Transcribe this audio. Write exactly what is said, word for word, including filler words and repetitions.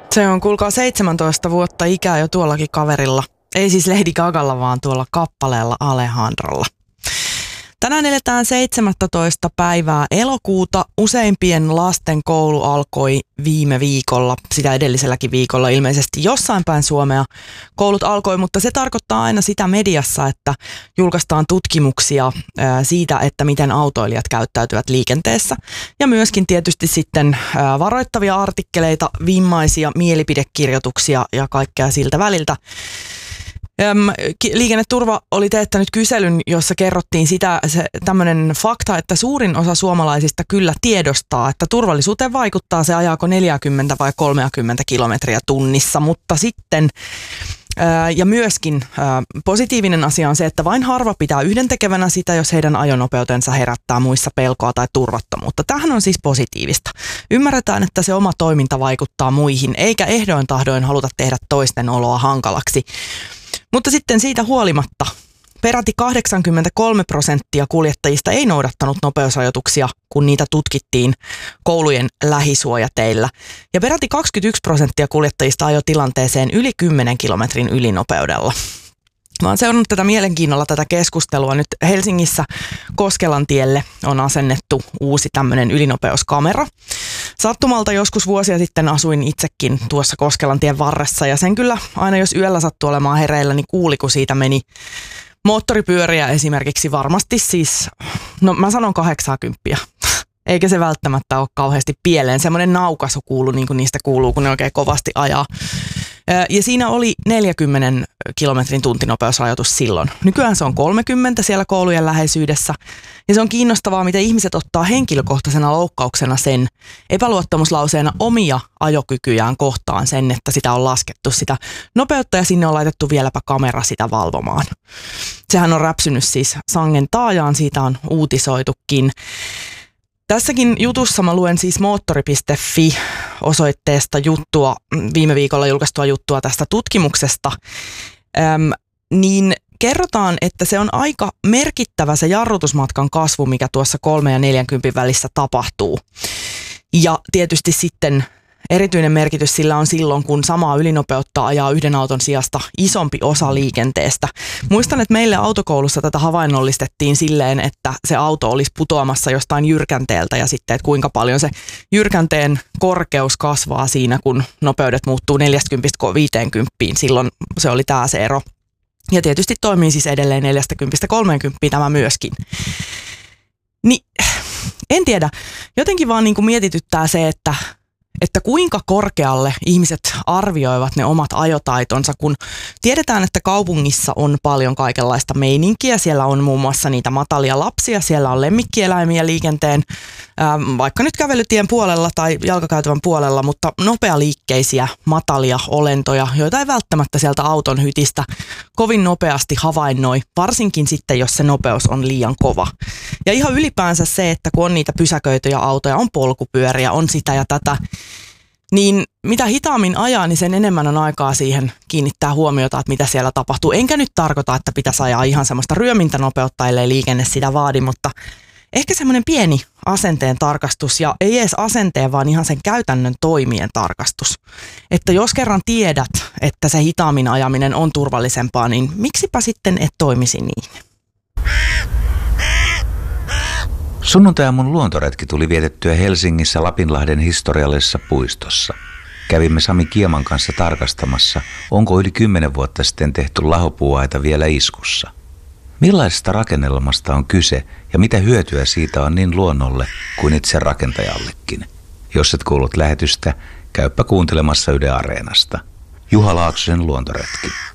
Se on kuulkaa seitsemäntoista vuotta ikää jo tuollakin kaverilla. Ei siis Lady Gagalla, vaan tuolla kappaleella Alejandrolla. Tänään eletään seitsemästoista päivää elokuuta. Useimpien lasten koulu alkoi viime viikolla, sitä edelliselläkin viikolla ilmeisesti jossain päin Suomea. Koulut alkoi, mutta se tarkoittaa aina sitä mediassa, että julkaistaan tutkimuksia siitä, että miten autoilijat käyttäytyvät liikenteessä. Ja myöskin tietysti sitten varoittavia artikkeleita, vimmaisia mielipidekirjoituksia ja kaikkea siltä väliltä. Liikenneturva oli teettänyt kyselyn, jossa kerrottiin sitä, se tämmöinen fakta, että suurin osa suomalaisista kyllä tiedostaa, että turvallisuuteen vaikuttaa se ajaako neljäkymmentä vai kolmekymmentä kilometriä tunnissa, mutta sitten ja myöskin positiivinen asia on se, että vain harva pitää yhdentekevänä sitä, jos heidän ajonopeutensa herättää muissa pelkoa tai turvattomuutta. Tämähän on siis positiivista. Ymmärretään, että se oma toiminta vaikuttaa muihin, eikä ehdoin tahdoin haluta tehdä toisten oloa hankalaksi. Mutta sitten siitä huolimatta peräti kahdeksankymmentäkolme prosenttia kuljettajista ei noudattanut nopeusrajoituksia, kun niitä tutkittiin koulujen lähisuojateillä. Ja peräti kaksikymmentäyksi prosenttia kuljettajista ajoi tilanteeseen yli kymmenen kilometrin ylinopeudella. Mä oon seurannut tätä mielenkiinnolla tätä keskustelua. Nyt Helsingissä Koskelantielle on asennettu uusi tämmöinen ylinopeuskamera. Sattumalta joskus vuosia sitten asuin itsekin tuossa Koskelantien varressa ja sen kyllä aina jos yöllä sattui olemaan hereillä, niin kuuli kun siitä meni moottoripyöriä esimerkiksi varmasti siis, no mä sanon kahdeksankymmentä. Eikä se välttämättä ole kauheasti pieleen. Semmoinen naukaisu kuuluu niin kuin niistä kuuluu, kun ne oikein kovasti ajaa. Ja siinä oli neljäkymmentä kilometrin tuntinopeusrajoitus silloin. Nykyään se on kolmekymmentä siellä koulujen läheisyydessä. Ja se on kiinnostavaa, miten ihmiset ottaa henkilökohtaisena loukkauksena sen epäluottamuslauseena omia ajokykyjään kohtaan sen, että sitä on laskettu sitä nopeutta ja sinne on laitettu vieläpä kamera sitä valvomaan. Sehän on räpsynyt siis sangen taajaan, siitä on uutisoitukin. Tässäkin jutussa mä luen siis moottori piste fi osoitteesta juttua, viime viikolla julkaistua juttua tästä tutkimuksesta, Öm, niin kerrotaan, että se on aika merkittävä se jarrutusmatkan kasvu, mikä tuossa kolme ja neljänkympin välissä tapahtuu. Ja tietysti sitten erityinen merkitys sillä on silloin, kun samaa ylinopeutta ajaa yhden auton sijasta isompi osa liikenteestä. Muistan, että meille autokoulussa tätä havainnollistettiin silleen, että se auto olisi putoamassa jostain jyrkänteeltä ja sitten, että kuinka paljon se jyrkänteen korkeus kasvaa siinä, kun nopeudet muuttuu neljäkymmentä viisikymmentä. Silloin se oli tämä se ero. Ja tietysti toimii siis edelleen neljäkymmentä kolmekymmentä tämä myöskin. Niin, en tiedä. Jotenkin vaan niin kuin mietityttää se, että että kuinka korkealle ihmiset arvioivat ne omat ajotaitonsa, kun tiedetään, että kaupungissa on paljon kaikenlaista meininkiä. Siellä on muun muassa niitä matalia lapsia, siellä on lemmikkieläimiä liikenteen, ähm, vaikka nyt kävelytien puolella tai jalkakäytävän puolella, mutta nopealiikkeisiä, matalia olentoja, joita ei välttämättä sieltä auton hytistä kovin nopeasti havainnoi, varsinkin sitten, jos se nopeus on liian kova. Ja ihan ylipäänsä se, että kun on niitä pysäköityjä autoja, on polkupyöriä, on sitä ja tätä, niin mitä hitaammin ajaa, niin sen enemmän on aikaa siihen kiinnittää huomiota, että mitä siellä tapahtuu. Enkä nyt tarkoita, että pitäisi ajaa ihan semmoista ryömintänopeutta, ellei liikenne sitä vaadi, mutta ehkä semmoinen pieni asenteen tarkastus ja ei edes asenteen, vaan ihan sen käytännön toimien tarkastus. Että jos kerran tiedät, että se hitaammin ajaminen on turvallisempaa, niin miksipä sitten et toimisi niin? Sunnuntai-aamun luontoretki tuli vietettyä Helsingissä Lapinlahden historiallisessa puistossa. Kävimme Sami Kieman kanssa tarkastamassa, onko yli kymmenen vuotta sitten tehty lahopuuaita vielä iskussa. Millaisesta rakennelmasta on kyse ja mitä hyötyä siitä on niin luonnolle kuin itse rakentajallekin? Jos et kuullut lähetystä, käyppä kuuntelemassa Yle Areenasta. Juha Laaksosen luontoretki.